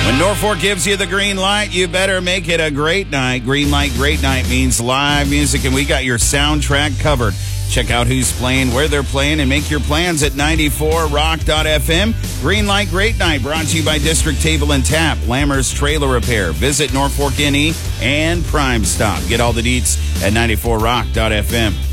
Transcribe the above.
When Norfolk gives you the green light, you better make it a great night. Green light, great night means live music, and we got your soundtrack covered. Check out who's playing, where they're playing, and make your plans at 94rock.fm. Green light, great night, brought to you by District Table and Tap, Lammer's Trailer Repair. Visit Norfolk NE and Prime Stop. Get all the deets at 94rock.fm.